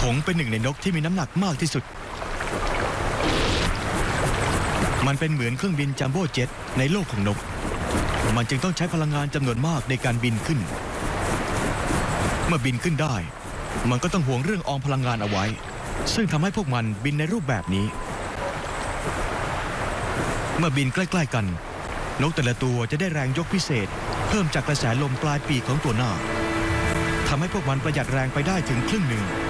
งเป็นหนึ่งในนกที่มีน้ำหนักมากที่สุดมันเป็นเหมือนเครื่องบินจัมโบ้เจ็ตในโลกของนกมันจึงต้องใช้พลังงานจำนวนมากในการบินขึ้นเมื่อบินขึ้นได้มันก็ต้องห่วงเรื่องออมพลังงานเอาไว้ซึ่งทำให้พวกมันบินในรูปแบบนี้เมื่อบินใกล้ๆกันนกแต่ละตัวจะได้แรงยกพิเศษเพิ่มจากกระแสลมปลายปีกของตัวหน้าทำให้พวกมันประหยัดแรงไปได้ถึงครึ่งหนึ่ง